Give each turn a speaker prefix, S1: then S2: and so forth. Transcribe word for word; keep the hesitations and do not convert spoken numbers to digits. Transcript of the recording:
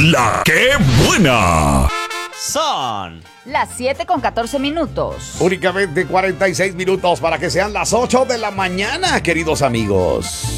S1: La que buena.
S2: Son
S3: las siete con catorce minutos.
S4: Únicamente cuarenta y seis minutos para que sean las ocho de la mañana, queridos amigos.